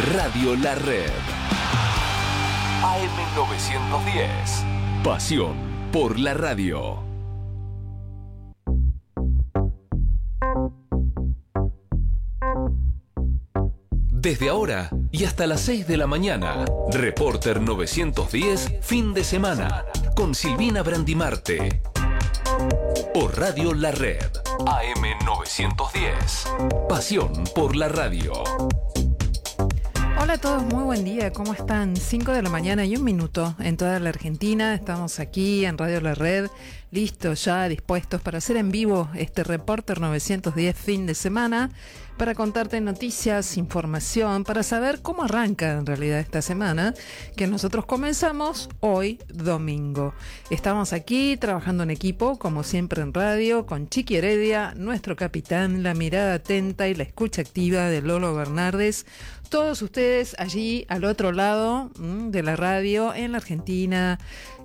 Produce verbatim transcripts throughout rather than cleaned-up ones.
Radio La Red. A M novecientos diez. Pasión por la radio. Desde ahora y hasta las seis de la mañana, Reporter novecientos diez, fin de semana, con Silvina Brandimarte. Por Radio La Red, A M novecientos diez. Pasión por la radio. Hola a todos, muy buen día, ¿cómo están? cinco de la mañana y un minuto en toda la Argentina. Estamos aquí en Radio La Red, listos ya, dispuestos para hacer en vivo este Reporter novecientos diez fin de semana, para contarte noticias, información, para saber cómo arranca en realidad esta semana, que nosotros comenzamos hoy domingo. Estamos aquí trabajando en equipo, como siempre en radio, con Chiqui Heredia, nuestro capitán, la mirada atenta y la escucha activa de Lolo Bernardes. Todos ustedes allí al otro lado mmm, de la radio, en la Argentina,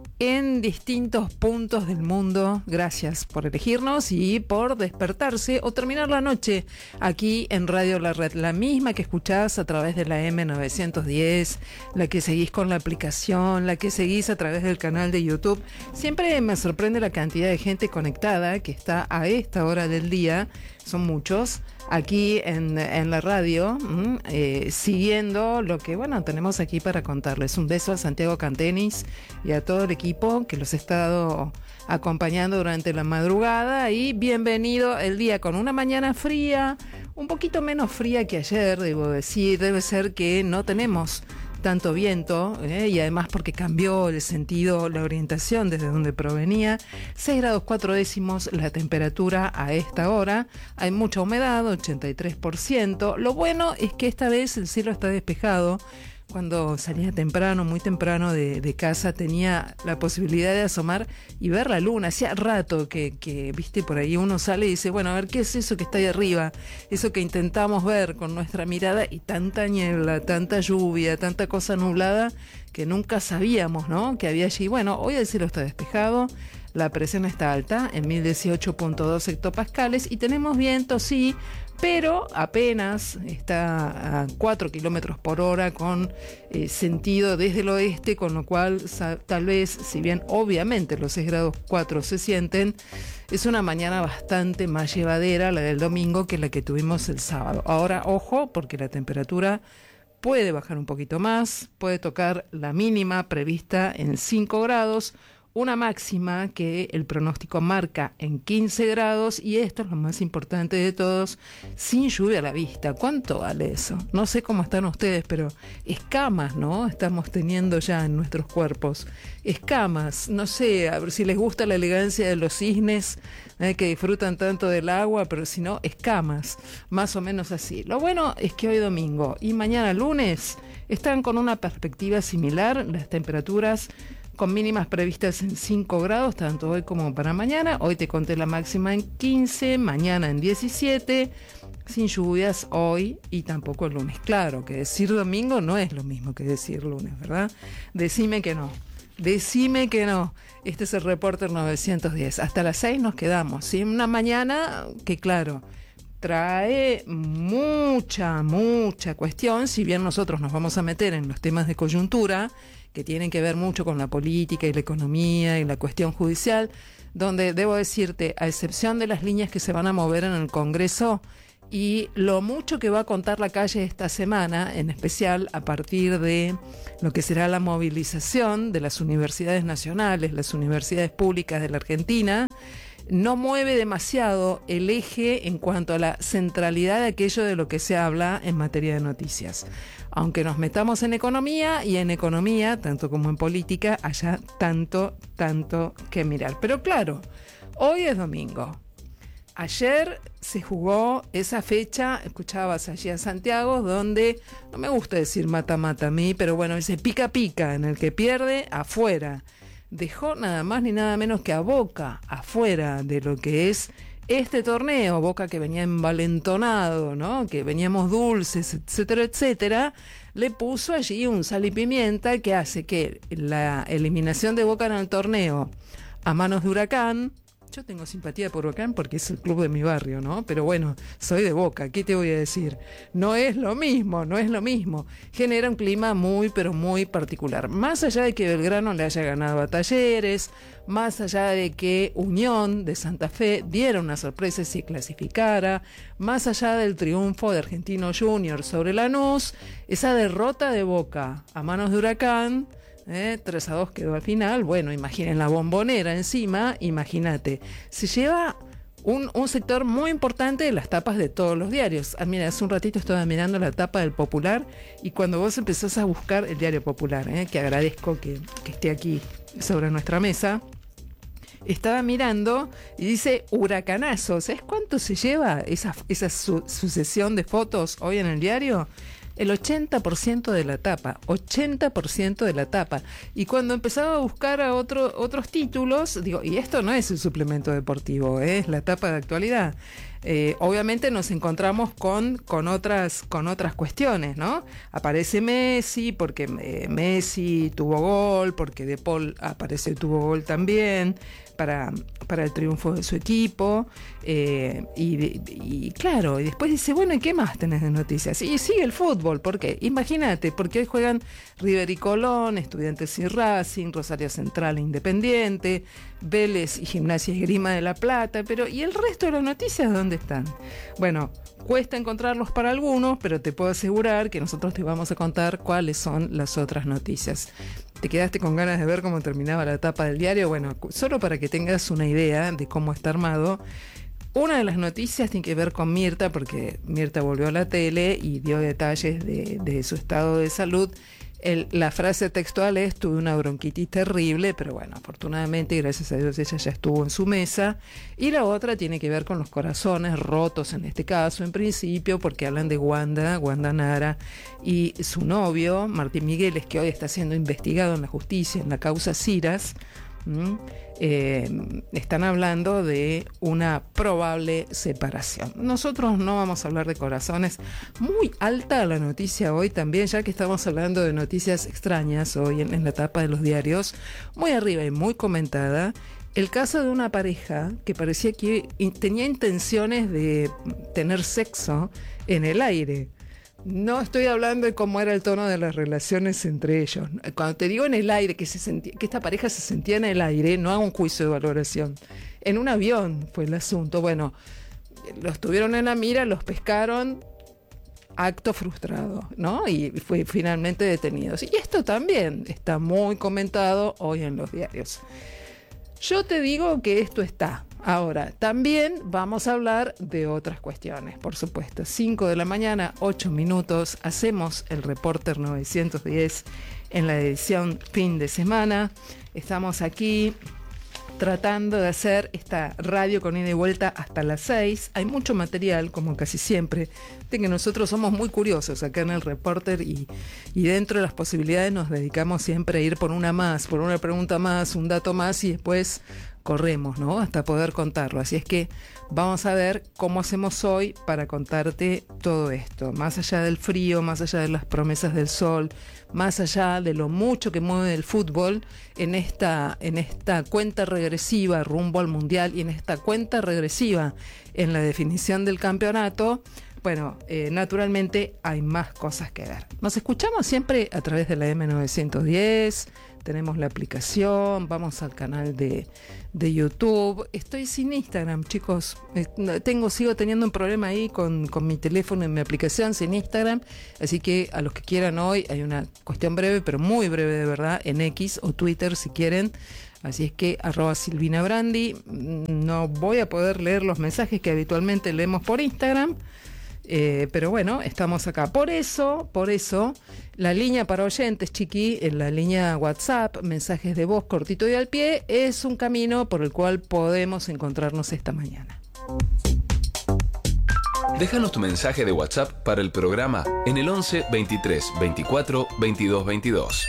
en distintos puntos del mundo. Gracias por elegirnos y por despertarse o terminar la noche aquí en Radio La Red, la misma que escuchás a través de la M novecientos diez, la que seguís con la aplicación, la que seguís a través del canal de YouTube. Siempre me sorprende la cantidad de gente conectada que está a esta hora del día, son muchos, aquí en, en la radio, mmm, eh, siguiendo lo que, bueno, tenemos aquí para contarles. Un beso a Santiago Cantenis y a todo el equipo que los he estado acompañando durante la madrugada, y bienvenido el día con una mañana fría, un poquito menos fría que ayer, debo decir. Debe ser que no tenemos tanto viento, eh, y además porque cambió el sentido, la orientación desde donde provenía. seis grados cuatro décimos la temperatura a esta hora. Hay mucha humedad, ochenta y tres por ciento. Lo bueno es que esta vez el cielo está despejado. Cuando salía temprano, muy temprano de, de casa, tenía la posibilidad de asomar y ver la luna. Hacía rato que, que, viste, por ahí uno sale y dice, bueno, a ver, ¿qué es eso que está ahí arriba? Eso que intentamos ver con nuestra mirada, y tanta niebla, tanta lluvia, tanta cosa nublada, que nunca sabíamos, ¿no?, que había allí. Bueno, hoy el cielo está despejado, la presión está alta, en mil dieciocho punto dos hectopascales, y tenemos viento, sí, pero apenas está a cuatro kilómetros por hora, con eh, sentido desde el oeste, con lo cual sa- tal vez, si bien obviamente los seis grados cuatro se sienten, es una mañana bastante más llevadera la del domingo que la que tuvimos el sábado. Ahora, ojo, porque la temperatura puede bajar un poquito más, puede tocar la mínima prevista en cinco grados, una máxima que el pronóstico marca en quince grados, y esto es lo más importante de todos, sin lluvia a la vista. ¿Cuánto vale eso? No sé cómo están ustedes, pero escamas, ¿no?, estamos teniendo ya en nuestros cuerpos. Escamas, no sé, a ver si les gusta la elegancia de los cisnes, eh, que disfrutan tanto del agua, pero si no, escamas, más o menos así. Lo bueno es que hoy domingo y mañana lunes están con una perspectiva similar, las temperaturas con mínimas previstas en cinco grados, tanto hoy como para mañana. Hoy te conté la máxima en quince, mañana en diecisiete, sin lluvias hoy y tampoco el lunes. Claro, que decir domingo no es lo mismo que decir lunes, ¿verdad? Decime que no, decime que no. Este es el Reporter novecientos diez. Hasta las seis nos quedamos, ¿sí? Una mañana que, claro, trae mucha, mucha cuestión. Si bien nosotros nos vamos a meter en los temas de coyuntura, que tienen que ver mucho con la política y la economía y la cuestión judicial, donde debo decirte, a excepción de las líneas que se van a mover en el Congreso y lo mucho que va a contar la calle esta semana, en especial a partir de lo que será la movilización de las universidades nacionales, las universidades públicas de la Argentina, no mueve demasiado el eje en cuanto a la centralidad de aquello de lo que se habla en materia de noticias. Aunque nos metamos en economía, y en economía, tanto como en política, haya tanto, tanto que mirar. Pero claro, hoy es domingo. Ayer se jugó esa fecha, escuchabas allí a Santiago, donde, no me gusta decir mata-mata a mí, pero bueno, ese pica-pica, en el que pierde, afuera. Dejó nada más ni nada menos que a Boca afuera de lo que es este torneo. Boca, que venía envalentonado, ¿no?, que veníamos dulces, etcétera, etcétera, le puso allí un sal y pimienta que hace que la eliminación de Boca en el torneo a manos de Huracán, Yo tengo simpatía por Huracán porque es el club de mi barrio, ¿no? Pero bueno, soy de Boca, ¿qué te voy a decir? No es lo mismo, no es lo mismo. Genera un clima muy, pero muy particular. Más allá de que Belgrano le haya ganado a Talleres, más allá de que Unión de Santa Fe diera una sorpresa y se clasificara, más allá del triunfo de Argentino Junior sobre Lanús, esa derrota de Boca a manos de Huracán, Eh, tres a dos quedó al final. Bueno, imaginen la Bombonera encima. Imagínate, se lleva un, un sector muy importante de las tapas de todos los diarios. Ah, mira, hace un ratito estaba mirando la tapa del Popular, y cuando vos empezás a buscar el diario Popular, eh, que agradezco que, que esté aquí sobre nuestra mesa, estaba mirando y dice huracanazo. ¿Sabes cuánto se lleva esa, esa su, sucesión de fotos hoy en el diario? El ochenta por ciento de la tapa, ochenta por ciento de la tapa. Y cuando empezaba a buscar a otro, otros títulos, digo, y esto no es el suplemento deportivo, ¿eh? Es la tapa de actualidad. Eh, obviamente nos encontramos con, con, otras, con otras cuestiones, ¿no? Aparece Messi, porque eh, Messi tuvo gol, porque De Paul aparece y tuvo gol también para, para el triunfo de su equipo. Eh, y, y claro, y después dice, bueno, ¿y qué más tenés de noticias? Y sigue el fútbol, ¿por qué? Imagínate, porque hoy juegan River y Colón, Estudiantes y Racing, Rosario Central e Independiente, Vélez y Gimnasia y Esgrima de La Plata, pero ¿y el resto de las noticias dónde están? Bueno, cuesta encontrarlos para algunos, pero te puedo asegurar que nosotros te vamos a contar cuáles son las otras noticias. ¿Te quedaste con ganas de ver cómo terminaba la tapa del diario? Bueno, solo para que tengas una idea de cómo está armado. Una de las noticias tiene que ver con Mirta, porque Mirta volvió a la tele y dio detalles de, de su estado de salud. El, la frase textual es: tuve una bronquitis terrible, pero bueno, afortunadamente, gracias a Dios, ella ya estuvo en su mesa. Y la otra tiene que ver con los corazones rotos, en este caso, en principio, porque hablan de Wanda, Wanda Nara, y su novio, Martín Migueles, que hoy está siendo investigado en la justicia en la causa Ciras. ¿Mm? Eh, están hablando de una probable separación. Nosotros no vamos a hablar de corazones. Muy alta la noticia hoy también, ya que estamos hablando de noticias extrañas hoy en, en la tapa de los diarios, muy arriba y muy comentada, el caso de una pareja que parecía que tenía intenciones de tener sexo en el aire. No estoy hablando de cómo era el tono de las relaciones entre ellos. Cuando te digo en el aire, que, se sentía, que esta pareja se sentía en el aire, no hago un juicio de valoración. En un avión fue el asunto. Bueno, los tuvieron en la mira, los pescaron, acto frustrado, ¿no? Y fue finalmente detenidos. Y esto también está muy comentado hoy en los diarios. Yo te digo que esto está. Ahora, también vamos a hablar de otras cuestiones, por supuesto. cinco de la mañana, ocho minutos, hacemos el Reporter novecientos diez en la edición fin de semana. Estamos aquí tratando de hacer esta radio con ida y vuelta hasta las seis. Hay mucho material, como casi siempre, de que nosotros somos muy curiosos acá en el Reporter y, y dentro de las posibilidades nos dedicamos siempre a ir por una más, por una pregunta más, un dato más y después corremos, ¿no? Hasta poder contarlo. Así es que vamos a ver cómo hacemos hoy para contarte todo esto. Más allá del frío, más allá de las promesas del sol, más allá de lo mucho que mueve el fútbol en esta, en esta cuenta regresiva rumbo al Mundial y en esta cuenta regresiva en la definición del campeonato. Bueno, eh, naturalmente hay más cosas que ver. Nos escuchamos siempre a través de la eme novecientos diez, tenemos la aplicación, vamos al canal de, de YouTube. Estoy sin Instagram, chicos. Tengo, sigo teniendo un problema ahí con, con mi teléfono en mi aplicación sin Instagram. Así que a los que quieran hoy, hay una cuestión breve, pero muy breve de verdad, en X o Twitter si quieren. Así es que arroba Silvina Brandi. No voy a poder leer los mensajes que habitualmente leemos por Instagram. Eh, pero bueno, estamos acá. Por eso, por eso, la línea para oyentes, chiqui, en la línea WhatsApp, mensajes de voz cortito y al pie, es un camino por el cual podemos encontrarnos esta mañana. Déjanos tu mensaje de WhatsApp para el programa en el once, veintitrés, veinticuatro, veintidós, veintidós.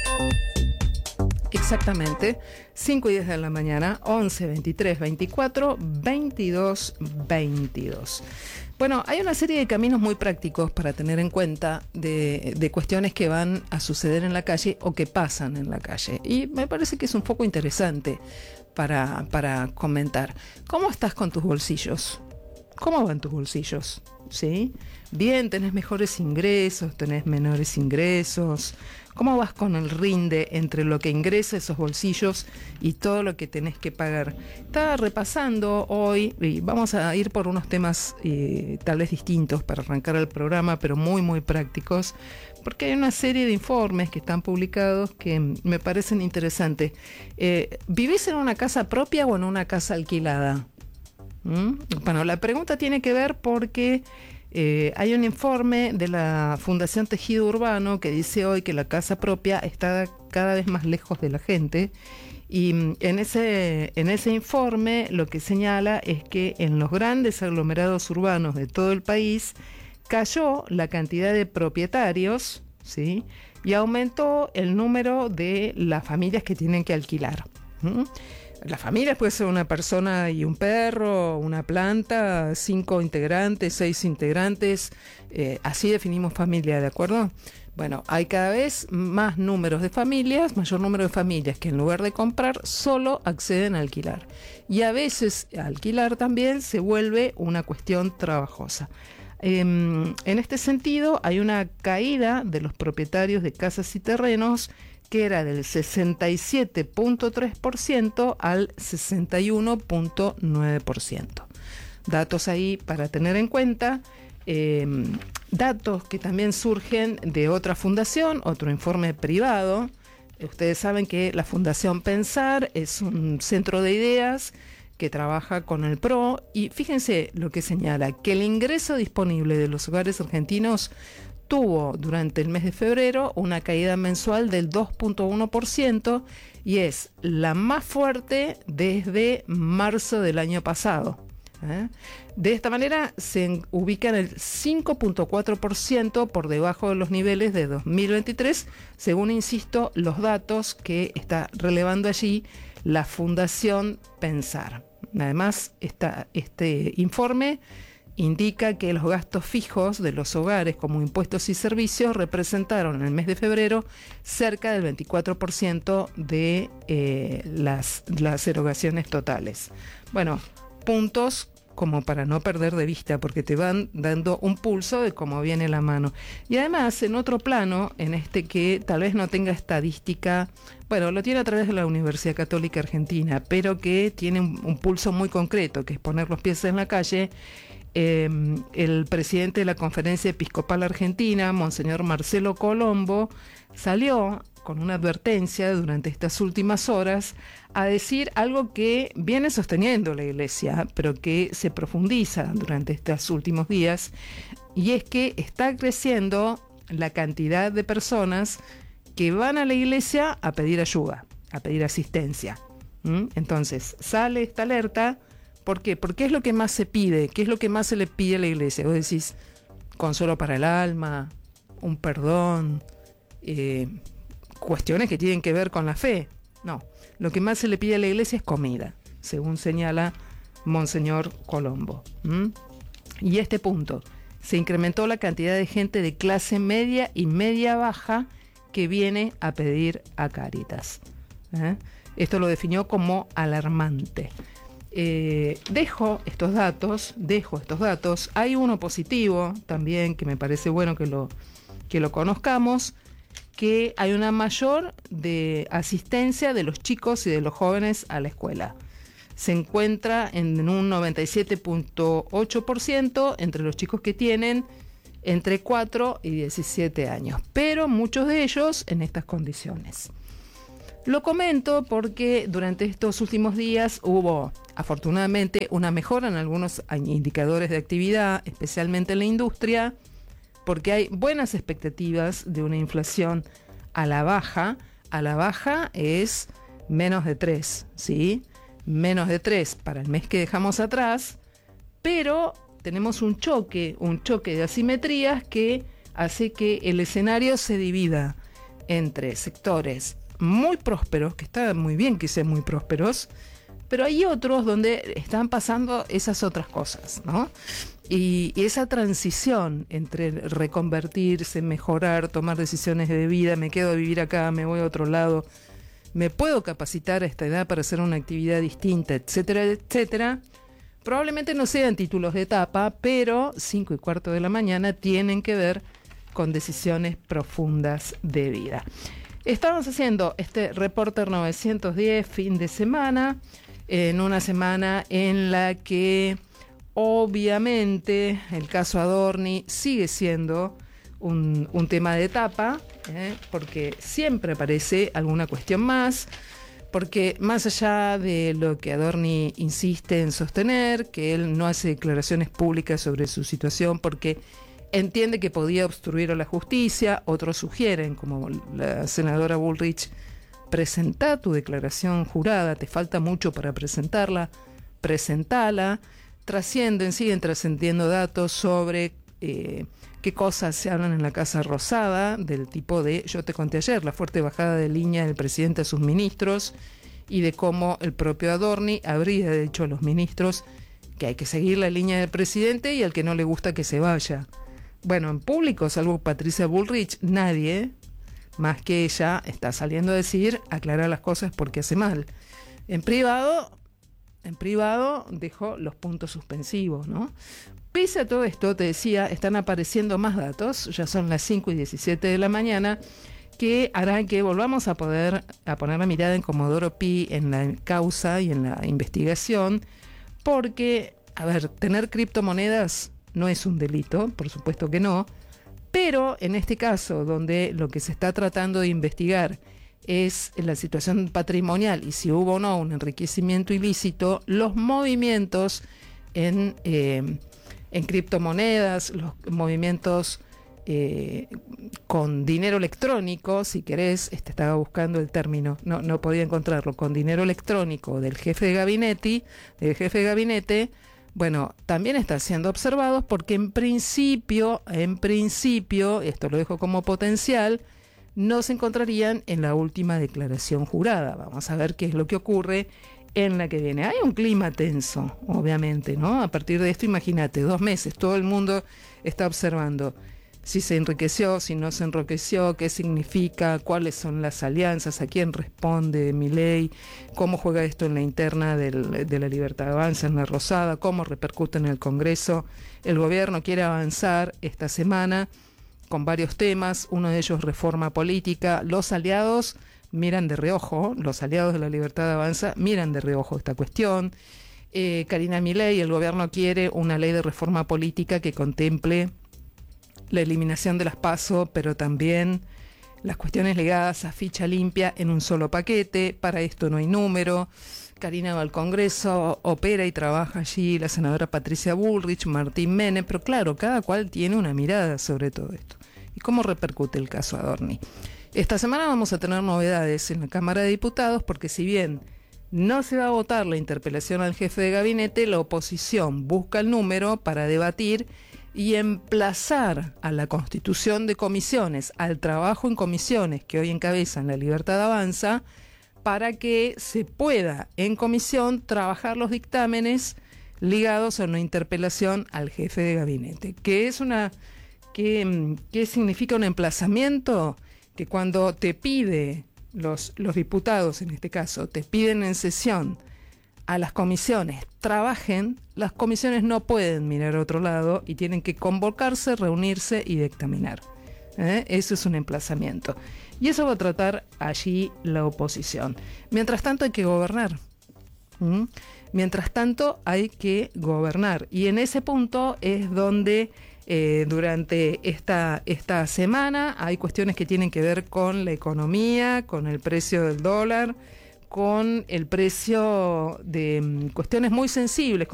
Exactamente, cinco y diez de la mañana, once, veintitrés, veinticuatro, veintidós, veintidós. Bueno, hay una serie de caminos muy prácticos para tener en cuenta de, de cuestiones que van a suceder en la calle o que pasan en la calle. Y me parece que es un foco interesante para, para comentar. ¿Cómo estás con tus bolsillos? ¿Cómo van tus bolsillos? ¿Sí? Bien, tenés mejores ingresos, tenés menores ingresos. ¿Cómo vas con el rinde entre lo que ingresa esos bolsillos y todo lo que tenés que pagar? Estaba repasando hoy, y vamos a ir por unos temas eh, tal vez distintos para arrancar el programa, pero muy, muy prácticos, porque hay una serie de informes que están publicados que me parecen interesantes. Eh, ¿Vivís en una casa propia o en una casa alquilada? ¿Mm? Bueno, la pregunta tiene que ver porque eh, hay un informe de la Fundación Tejido Urbano que dice hoy que la casa propia está cada vez más lejos de la gente, y en ese, en ese informe lo que señala es que en los grandes aglomerados urbanos de todo el país cayó la cantidad de propietarios, ¿sí? Y aumentó el número de las familias que tienen que alquilar. ¿Mm? Las familias puede ser una persona y un perro, una planta, cinco integrantes, seis integrantes, eh, así definimos familia, ¿de acuerdo? Bueno, hay cada vez más números de familias, mayor número de familias que en lugar de comprar solo acceden a alquilar. Y a veces alquilar también se vuelve una cuestión trabajosa. Eh, en este sentido, hay una caída de los propietarios de casas y terrenos que era del sesenta y siete punto tres por ciento al sesenta y uno punto nueve por ciento. Datos ahí para tener en cuenta, eh, datos que también surgen de otra fundación, otro informe privado. Ustedes saben que la Fundación Pensar es un centro de ideas que trabaja con el P R O, y fíjense lo que señala, que el ingreso disponible de los hogares argentinos tuvo durante el mes de febrero una caída mensual del dos punto uno por ciento y es la más fuerte desde marzo del año pasado. ¿eh? De esta manera se ubica en el cinco punto cuatro por ciento por debajo de los niveles de dos mil veintitrés, según, insisto, los datos que está relevando allí la Fundación Pensar. Además, esta, este informe indica que los gastos fijos de los hogares como impuestos y servicios representaron en el mes de febrero cerca del veinticuatro por ciento de eh, las, las erogaciones totales. Bueno, puntos como para no perder de vista, porque te van dando un pulso de cómo viene la mano. Y además, en otro plano, en este que tal vez no tenga estadística, bueno, lo tiene a través de la Universidad Católica Argentina, pero que tiene un, un pulso muy concreto, que es poner los pies en la calle. Eh, el presidente de la Conferencia Episcopal Argentina, Monseñor Marcelo Colombo, salió con una advertencia durante estas últimas horas a decir algo que viene sosteniendo la Iglesia, pero que se profundiza durante estos últimos días, y es que está creciendo la cantidad de personas que van a la Iglesia a pedir ayuda, a pedir asistencia. ¿Mm? Entonces, sale esta alerta. ¿Por qué? Porque es lo que más se pide, ¿qué es lo que más se le pide a la Iglesia? Vos decís, consuelo para el alma, un perdón, eh, cuestiones que tienen que ver con la fe. No, lo que más se le pide a la Iglesia es comida, según señala Monseñor Colombo. ¿Mm? Y este punto, se incrementó la cantidad de gente de clase media y media baja que viene a pedir a Cáritas. ¿Eh? Esto lo definió como alarmante. Eh, dejo estos datos, dejo estos datos. Hay uno positivo también que me parece bueno que lo, que lo conozcamos, que hay una mayor de asistencia de los chicos y de los jóvenes a la escuela. Se encuentra en un noventa y siete punto ocho por ciento entre los chicos que tienen entre cuatro y diecisiete años, pero muchos de ellos en estas condiciones. Lo comento porque durante estos últimos días hubo, afortunadamente, una mejora en algunos indicadores de actividad, especialmente en la industria, porque hay buenas expectativas de una inflación a la baja. A la baja es menos de tres, ¿sí? Menos de tres para el mes que dejamos atrás, pero tenemos un choque, un choque de asimetrías que hace que el escenario se divida entre sectores muy prósperos, que está muy bien que sean muy prósperos, pero hay otros donde están pasando esas otras cosas, ¿no? Y, y esa transición entre reconvertirse, mejorar, tomar decisiones de vida, me quedo a vivir acá, me voy a otro lado, me puedo capacitar a esta edad para hacer una actividad distinta, etcétera, etcétera. Probablemente no sean títulos de etapa, pero cinco y cuarto de la mañana tienen que ver con decisiones profundas de vida. Estamos haciendo este Reporter novecientos diez fin de semana, en una semana en la que obviamente el caso Adorni sigue siendo un, un tema de etapa, ¿eh? Porque siempre aparece alguna cuestión más, porque más allá de lo que Adorni insiste en sostener, que él no hace declaraciones públicas sobre su situación porque entiende que podía obstruir a la justicia, otros sugieren, como la senadora Bullrich, presentá tu declaración jurada, te falta mucho para presentarla, presentala. Trascienden, siguen trascendiendo datos sobre eh, qué cosas se hablan en la Casa Rosada, del tipo de, yo te conté ayer, la fuerte bajada de línea del presidente a sus ministros y de cómo el propio Adorni habría dicho a los ministros que hay que seguir la línea del presidente y al que no le gusta que se vaya. Bueno, en público, salvo Patricia Bullrich, nadie más que ella está saliendo a decir, aclarar las cosas porque hace mal. En privado, en privado dejó los puntos suspensivos, ¿no? Pese a todo esto, te decía, están apareciendo más datos, ya son las cinco y diecisiete de la mañana, que harán que volvamos a poder a poner la mirada en Comodoro Pi, en la causa y en la investigación, porque, a ver, tener criptomonedas no es un delito, por supuesto que no, pero en este caso, donde lo que se está tratando de investigar es la situación patrimonial y si hubo o no un enriquecimiento ilícito, los movimientos en, eh, en criptomonedas, los movimientos eh, con dinero electrónico, si querés, este, estaba buscando el término, no, no podía encontrarlo, con dinero electrónico del jefe de gabinete, del jefe de gabinete, bueno, también están siendo observados porque en principio, en principio, esto lo dejo como potencial, no se encontrarían en la última declaración jurada. Vamos a ver qué es lo que ocurre en la que viene. Hay un clima tenso, obviamente, ¿no? A partir de esto, imagínate, dos meses, todo el mundo está observando si se enriqueció, si no se enriqueció, qué significa, cuáles son las alianzas, a quién responde Milei, cómo juega esto en la interna del, de la Libertad Avanza, en la Rosada, cómo repercute en el Congreso. El gobierno quiere avanzar esta semana con varios temas, uno de ellos reforma política. Los aliados miran de reojo, los aliados de la Libertad Avanza miran de reojo esta cuestión. Eh, Karina Milei, el gobierno quiere una ley de reforma política que contemple la eliminación de las PASO, pero también las cuestiones ligadas a ficha limpia en un solo paquete. Para esto no hay número. Karina va al Congreso, opera y trabaja allí la senadora Patricia Bullrich, Martín Menem, pero claro, cada cual tiene una mirada sobre todo esto. ¿Y cómo repercute el caso Adorni? Esta semana vamos a tener novedades en la Cámara de Diputados, porque si bien no se va a votar la interpelación al jefe de gabinete, la oposición busca el número para debatir y emplazar a la constitución de comisiones, al trabajo en comisiones que hoy encabezan la Libertad Avanza, para que se pueda en comisión trabajar los dictámenes ligados a una interpelación al jefe de gabinete. ¿Qué es una, qué, qué significa un emplazamiento? Que cuando te pide, los, los diputados en este caso, te piden en sesión a las comisiones trabajen, las comisiones no pueden mirar a otro lado y tienen que convocarse, reunirse y dictaminar. ¿Eh? Eso es un emplazamiento. Y eso va a tratar allí la oposición. Mientras tanto hay que gobernar. ¿Mm? Mientras tanto hay que gobernar. Y en ese punto es donde eh, durante esta, esta semana hay cuestiones que tienen que ver con la economía, con el precio del dólar, con el precio de um, cuestiones muy sensibles, como